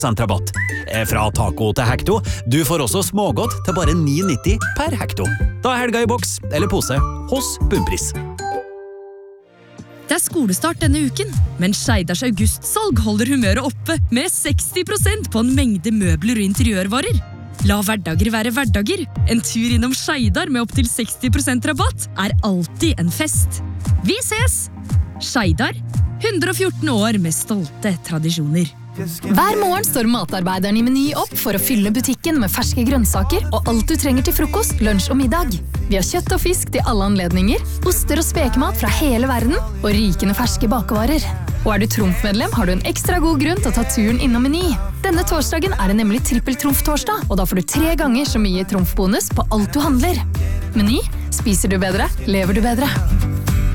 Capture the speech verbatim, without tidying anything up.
rabatt. Fra taco til hekto, du får også smågodt til bare ni nitti per hekto. Da er helga i boks, eller pose, hos Bunnpris. Det er skolestart denne uken, men Skeidars augustsalg holder humøret oppe med seksti prosent på en mengde møbler og interiørvarer. La hverdager være hverdager. En tur innom Skeidar med opp til seksti prosent rabatt er alltid en fest. Vi ses! Skeidar, hundre og fjorten år med stolte tradisjoner. Hver morgen står matarbeideren i Meny opp for å fylle butikken med ferske grønnsaker og alt du trenger til frokost, lunsj og middag. Vi har kjøtt og fisk til alle anledninger, oster og spekemat fra hele verden og rikende ferske bakevarer. Og er du Trumf-medlem, har du en ekstra god grunn til å ta turen innom Meny. Denne torsdagen er det nemlig trippel Trumf-torsdag, og da får du tre ganger så mye Trumf-bonus på alt du handler. Meny, spiser du bedre, lever du bedre.